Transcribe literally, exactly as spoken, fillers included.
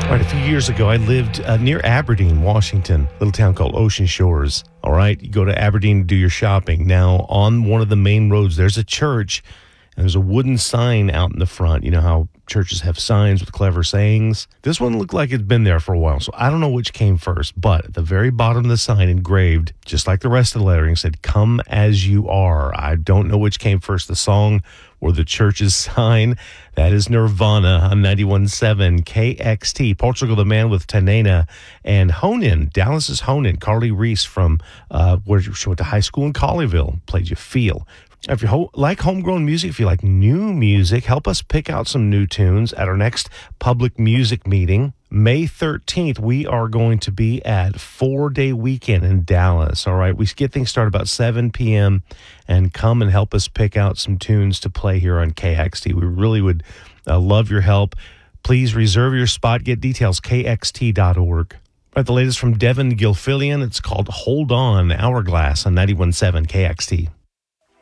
All right, a few years ago, I lived uh, near Aberdeen, Washington, a little town called Ocean Shores. All right, you go to Aberdeen to do your shopping. Now, on one of the main roads, there's a church, and there's a wooden sign out in the front. You know how churches have signs with clever sayings? This one looked like it's been there for a while, so I don't know which came first. But at the very bottom of the sign, engraved, just like the rest of the lettering, said, "Come as you are." I don't know which came first, the song or the church's sign. That is Nirvana on ninety-one point seven K X T. Portugal the Man with Tanena, and Honan, Dallas's Honan, Carly Reese from uh, where she went to high school in Colleyville, played You Feel. If you ho- like homegrown music, if you like new music, help us pick out some new tunes at our next public music meeting. May thirteenth, we are going to be at Four Day Weekend in Dallas. All right, we get things started about seven p.m. and come and help us pick out some tunes to play here on K X T. We really would uh, love your help. Please reserve your spot. Get details, K X T dot org. All right, the latest from Devin Gilfillian. It's called Hold On, Hourglass on ninety-one point seven K X T.